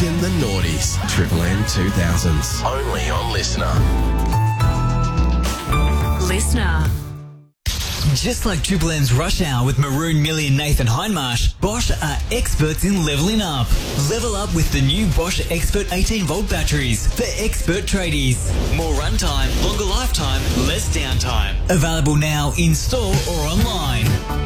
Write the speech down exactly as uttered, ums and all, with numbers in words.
Rockin' the Naughties. Triple M two thousands. Only on Listener. Listener. Just like Triple M's Rush Hour with Maroon, Millie and Nathan Hindmarsh, Bosch are experts in levelling up. Level up with the new Bosch Expert eighteen volt batteries for expert tradies. More runtime, longer lifetime, less downtime. Available now in store or online.